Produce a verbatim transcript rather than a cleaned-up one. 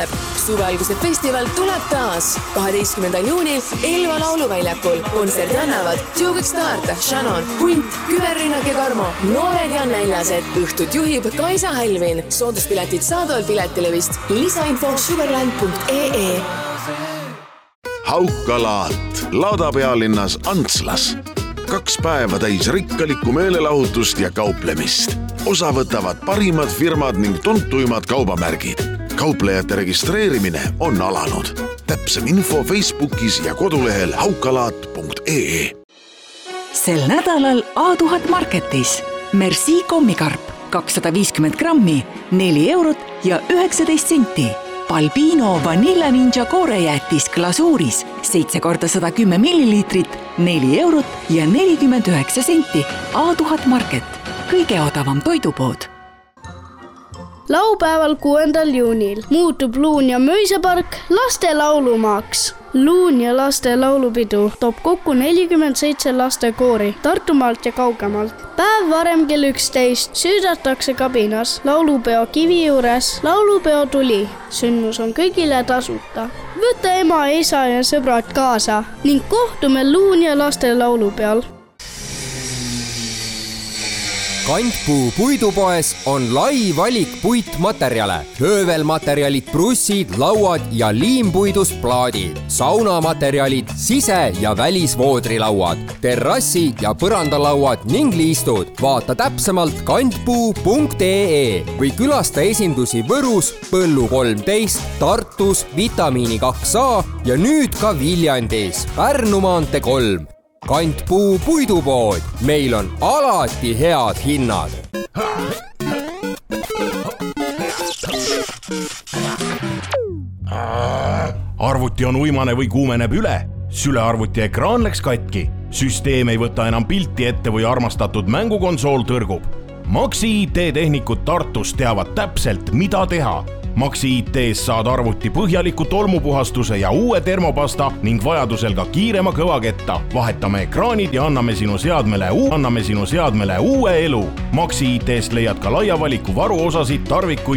Suvealguse festival tuleb taas kaheteistkümnendal juunil Elva lauluväljakul. Kontserdi annavad Joe Start, Shannon, Hunt, Küberrinnak ja Karmo, noored ja näljased. Õhtut juhib Kaisa Hälvin. Sooduspiletid saadaval piletilevist. Lisainfo sugarland punkt ee. Haukalaat laudapealinnas Antslas. Kaks päeva täis rikkalikku meelelahutust ja kauplemist. Osa võtavad parimad firmad ning tuntuimad kaubamärgid. Kauplejate registreerimine on alanud. Täpsem info Facebookis ja kodulehel haukalaat punkt ee. Sel nädalal A tuhat Marketis Merci kommikarp kakssada viiskümmend grammi, neli eurot ja üheksateist senti. Balbino Vanilla Ninja koorejäätis glasuuris seitse korda sada kümme milliliitrit, neli eurot ja nelikümmend üheksa senti. A tuhat Market, kõige odavam toidupood. Laupäeval kuuendal juunil muutub Luun ja Möisepark laste laulumaaks. Luun ja laste laulupidu toob kokku nelikümmend seitse lastekoori Tartumaalt ja kaugemalt. Päev varem kell üksteist süüdatakse kabinas laulupeo kivi juures laulupeo tuli. Sündmus on kõigile tasuta. Võta ema, isa ja sõbrad kaasa ning kohtume Luun ja laste laulupeal. Kantpuu puidupoes on lai valik puitmaterjale, höövelmaterjalid, brussid, lauad ja liimpuidust plaadid, saunamaterjalid, sise- ja välisvoodrilauad, terrassi- ja põrandalauad ning liistud. Vaata täpsemalt kantpuu punkt ee või külasta esindusi Võrus, Põllu kolmteist, Tartus, Vitamiini kaks A ja nüüd ka Viljandis, Pärnu maantee kolm. Kantpuu puidupood. Meil on alati head hinnad. Arvuti on uimane või kuumeneb üle. Sülearvuti ekraan läks katki. Süsteem ei võta enam pilti ette või armastatud mängukonsool tõrgub. Maxi I T-tehnikud Tartus teavad täpselt, mida teha. Maxi I T-s saad arvuti põhjaliku tolmupuhastuse ja uue termopasta ning vajadusel ka kiirema kõvaketta. Vahetame ekraanid ja anname sinu seadmele, uu- anname sinu seadmele uue elu. Maxi I T-st leiad ka laia valiku varuosasid, tarvikuid